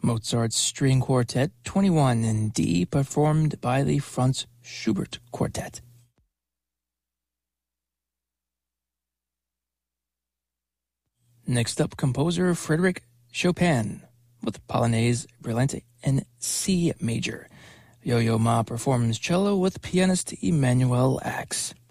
Mozart's String Quartet 21 in D, performed by the Franz Schubert Quartet. Next up, composer Frédéric Chopin with Polonaise Brillante in C major. Yo-Yo Ma performs cello with pianist Emmanuel Ax.